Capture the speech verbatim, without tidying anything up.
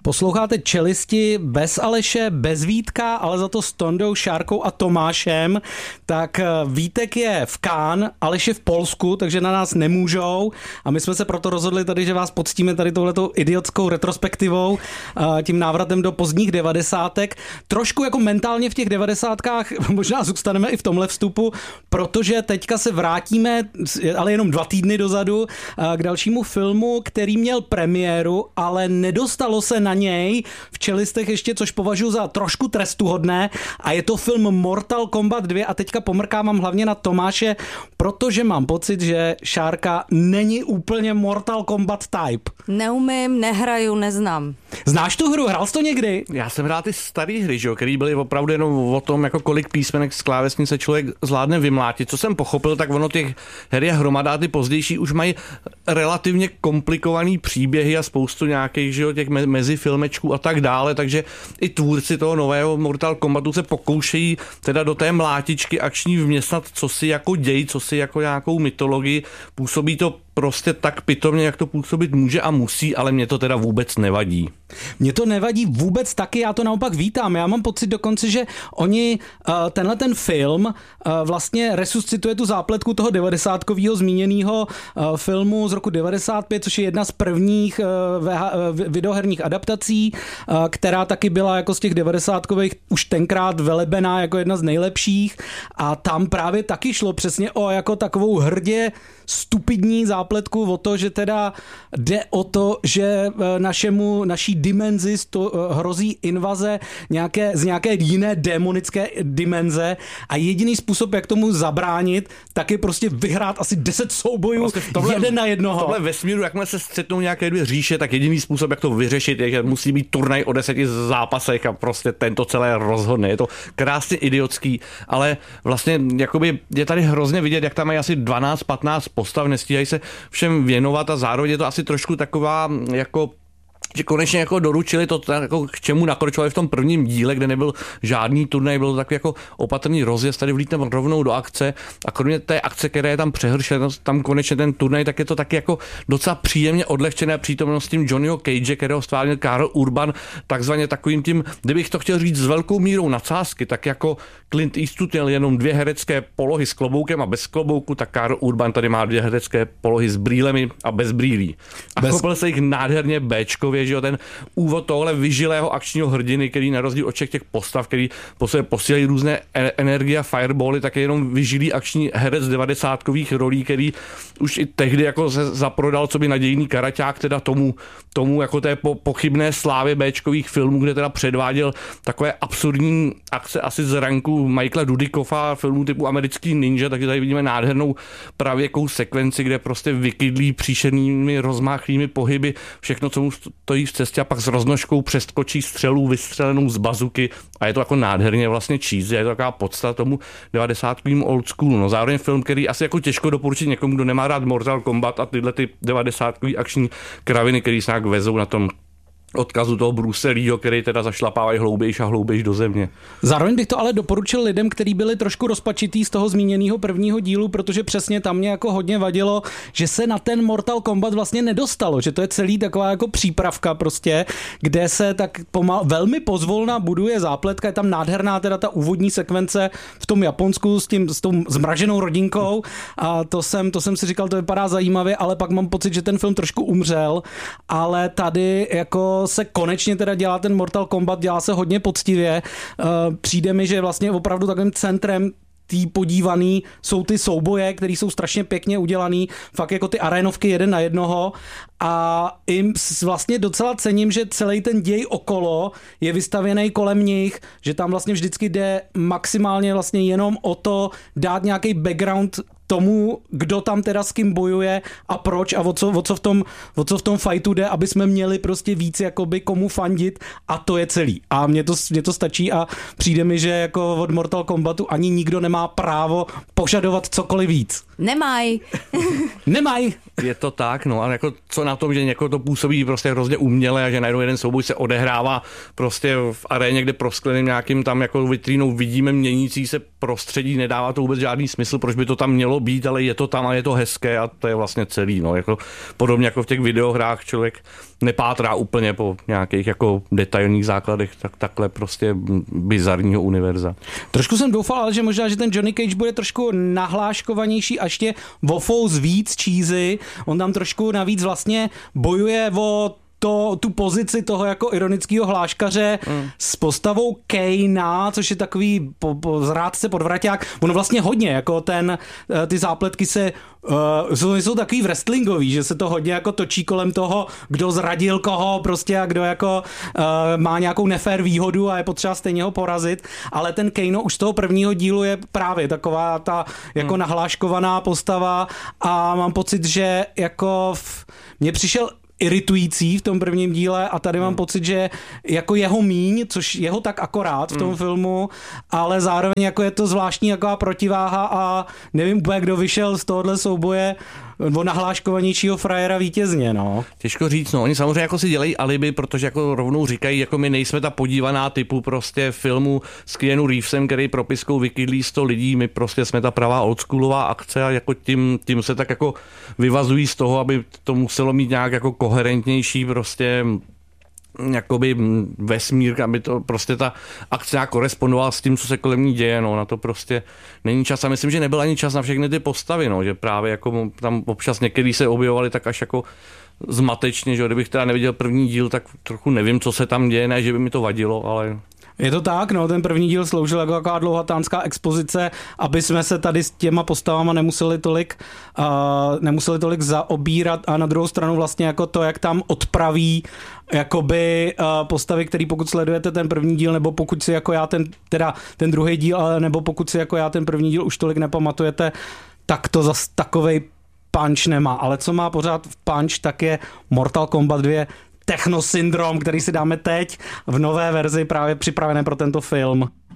Posloucháte Čelisti bez Aleše, bez Vítka, ale za to s Tondou, Šárkou a Tomášem. Tak Vítek je v Cannes, Aleš je v Polsku, takže na nás nemůžou a my jsme se proto rozhodli tady, že vás poctíme tady touhletou idiotskou retrospektivou, tím návratem do pozdních devadesátek. Trošku jako mentálně v těch devadesátkách možná zůstaneme i v tomhle vstupu, protože teďka se vrátíme, ale jenom dva týdny dozadu, k dalšímu filmu, který měl premiéru, ale nedostalo se na něj v Čelistech ještě, což považuji za trošku trestuhodné, a je to film Mortal Kombat dva a teďka pomrkávám hlavně na Tomáše, protože mám pocit, že Šárka není úplně Mortal Kombat type. Neumím, nehraju, neznám. Znáš tu hru? Hrál jsi to někdy? Já jsem hrál ty starý hry, že jo, který byly opravdu jenom o tom, jako kolik písmenek z klávesnice člověk zvládne vymlátit. Co jsem pochopil, tak ono těch her je hromada, ty pozdější už mají relativně komplikovaný příběhy a spoustu nějakých, že jo, těch me- mezifilmečků a tak dále, takže i tvůrci toho nového Mortal Kombatu se pokoušejí teda do té mlátičky akční vměstnat, co si jako děj, co si jako nějakou mytologii. Působí to prostě tak pitomně, jak to působit může a musí, ale mě to teda vůbec nevadí. Mně to nevadí vůbec taky, já to naopak vítám. Já mám pocit dokonce, že oni tenhle ten film vlastně resuscituje tu zápletku toho devadesátkového zmíněného filmu z roku devadesát pět, což je jedna z prvních videoherních adaptací, která taky byla jako z těch devadesátkových už tenkrát velebená jako jedna z nejlepších, a tam právě taky šlo přesně o jako takovou hrdě stupidní zápletku, o to, že teda jde o to, že našemu, naší dimenzi sto, hrozí invaze nějaké, z nějaké jiné démonické dimenze a jediný způsob, jak tomu zabránit, tak je prostě vyhrát asi deset soubojů vlastně tohle, jeden na jednoho. V tohle vesmíru, jakmile se střetnou nějaké dvě říše, tak jediný způsob, jak to vyřešit, je, že musí být turnaj o deseti zápasech a prostě tento celé rozhodne. Je to krásně idiotský, ale vlastně jakoby je tady hrozně vidět, jak tam mají asi dvanáct patnáct postav, nestíhají se všem věnovat a zároveň je to asi trošku taková jako že konečně jako doručili to, jako k čemu nakročovali v tom prvním díle, kde nebyl žádný turnaj, byl to takový jako opatrný rozjezd, tady vlítneme rovnou do akce a kromě té akce, která je tam přehršena, tam konečně ten turnaj, tak je to taky jako docela příjemně odlehčené přítomností Johnnyho Cage, kterého stvárnil Karl Urban, takzvaně takovým tím, kdybych to chtěl říct s velkou mírou nadsázky, tak jako Clint Eastwood měl jenom dvě herecké polohy s kloboukem a bez klobouku, tak Karl Urban tady má dvě herecké polohy s brýlemi a bez brýlí. A bez... chopil se jich nádherně béčkově, že jo, ten úvod tohle vyžilého akčního hrdiny, který na rozdíl od všech těch postav, který po sobě posílají různé energie a firebally, tak je jenom vyžilý akční herec devadesátkových rolí, který už i tehdy jako se zaprodal, co by nadějný karaťák, teda tomu, tomu jako té po, pochybné slávě béčkových filmů, kde teda předváděl takové absurdní akce asi z ranku Michaela Dudikoffa, filmů typu Americký ninja, takže tady vidíme nádhernou pravěkou sekvenci, kde prostě vykydlí příšernými rozmáchlými pohyby, všechno, co mu stojí v cestě a pak s roznožkou přeskočí střelu vystřelenou z bazuky a je to jako nádherně vlastně cheesy, je to taková podstata tomu devadesátkovým old school. No zároveň film, který asi jako těžko doporučit někomu, kdo nemá rád Mortal Kombat a tyhle ty devadesátkový akční kraviny, který se nějak vezou na tom odkazu toho Bruce Leeho, který teda zašlapávají hloubějš a hloubějš do země. Zároveň bych to ale doporučil lidem, kteří byli trošku rozpačitý z toho zmíněného prvního dílu, protože přesně tam mě jako hodně vadilo, že se na ten Mortal Kombat vlastně nedostalo, že to je celý taková jako přípravka prostě, kde se tak pomal, velmi pozvolna buduje zápletka, je tam nádherná teda ta úvodní sekvence v tom Japonsku s tím s tou zmraženou rodinkou a to jsem, to jsem si říkal, to vypadá zajímavě, ale pak mám pocit, že ten film trošku umřel, ale tady jako se konečně teda dělá ten Mortal Kombat, dělá se hodně poctivě. Přijde mi, že vlastně opravdu takovým centrem tý podívaný jsou ty souboje, které jsou strašně pěkně udělaný, fakt jako ty arénovky jeden na jednoho a jim vlastně docela cením, že celý ten děj okolo je vystavěný kolem nich, že tam vlastně vždycky jde maximálně vlastně jenom o to dát nějaký background tomu, kdo tam teda s kým bojuje a proč a o co, o co, v, tom, o co v tom fightu jde, aby jsme měli prostě víc jakoby komu fandit a to je celý. A mně to, mně to stačí a přijde mi, že jako od Mortal Kombatu ani nikdo nemá právo požadovat cokoliv víc. Nemaj. Nemaj. Je to tak, no a jako co na tom, že někoho to působí prostě hrozně uměle a že najednou jeden souboj se odehrává prostě v aréně, kde proskleným nějakým tam jako vitrínou vidíme měnící se prostředí, nedává to vůbec žádný smysl, proč by to tam mělo být, ale je to tam a je to hezké a to je vlastně celý, no, jako podobně jako v těch videohrách člověk nepátrá úplně po nějakých jako detailních základech, tak takhle prostě bizarního univerza. Trošku jsem doufal, ale že možná, že ten Johnny Cage bude trošku nahláškovanější a ještě o fous víc cheesy. On tam trošku navíc vlastně bojuje o to, tu pozici toho jako ironického hláškaře mm. s postavou Kejna, což je takový po, po zrádce podvraťák. Ono vlastně hodně, jako ten, ty zápletky se uh, jsou, jsou takový wrestlingový, že se to hodně jako točí kolem toho, kdo zradil koho prostě a kdo jako uh, má nějakou nefér výhodu a je potřeba stejně ho porazit, ale ten Kejno už z toho prvního dílu je právě taková ta jako mm. nahláškovaná postava a mám pocit, že jako v, mně přišel iritující v tom prvním díle a tady mám hmm. pocit, že jako jeho míň, což jeho tak akorát v tom hmm. filmu, ale zároveň jako je to zvláštní jaká protiváha a nevím úplně, kdo vyšel z tohohle souboje o nahláškovanějšího frajera vítězně, no. Těžko říct, no. Oni samozřejmě jako si dělají alibi, protože jako rovnou říkají, jako my nejsme ta podívaná typu prostě filmu s Keanu Reevesem, který propiskou vykydlí sto lidí, my prostě jsme ta pravá oldschoolová akce a jako tím, tím se tak jako vyvazují z toho, aby to muselo mít nějak jako koherentnější prostě jakoby vesmír, aby to prostě ta akce nějak korespondovala s tím, co se kolem ní děje, no, na to prostě není čas a myslím, že nebyl ani čas na všechny ty postavy, no, že právě jako tam občas některý se objevovali tak až jako zmatečně, že kdybych teda neviděl první díl, tak trochu nevím, co se tam děje, ne, že by mi to vadilo, ale... Je to tak, no, ten první díl sloužil jako taková dlouhatánská expozice, aby jsme se tady s těma postavama nemuseli tolik, uh, nemuseli tolik zaobírat a na druhou stranu vlastně jako to, jak tam odpraví jakoby uh, postavy, který pokud sledujete ten první díl, nebo pokud si jako já ten, teda ten druhý díl, ale nebo pokud si jako já ten první díl už tolik nepamatujete, tak to zas takovej punch nemá. Ale co má pořád v punch, tak je Mortal Kombat dva Technosyndrom, který si dáme teď v nové verzi právě připravené pro tento film.